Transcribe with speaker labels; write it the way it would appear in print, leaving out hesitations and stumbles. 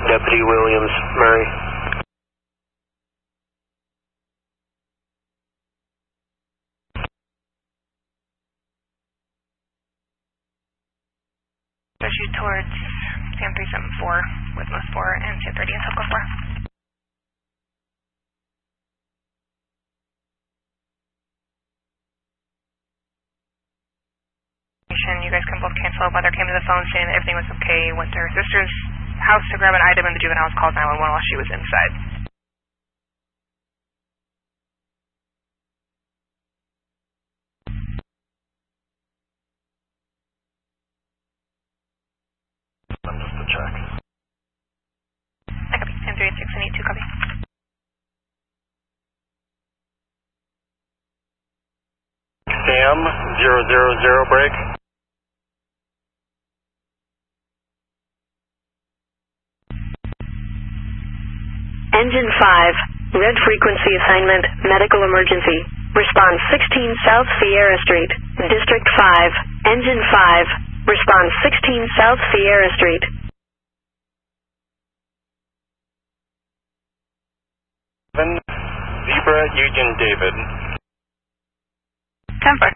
Speaker 1: Deputy Williams, Murray.
Speaker 2: Shoot towards Sam 374 with most 4 and Sam 30 and Silco 4. You guys can both cancel. Mother came to the phone saying that everything was okay, went to her sister's house to grab an item, and the juveniles called 911 while she was inside.
Speaker 1: Just to check.
Speaker 2: I copy. Sam 386 and 82 copy.
Speaker 1: Sam 000 break.
Speaker 3: Engine 5, red frequency assignment, medical emergency. Response 16 South Sierra Street, District 5, Engine 5, response 16 South Sierra Street.
Speaker 1: Zebra Union David.
Speaker 2: 10-4.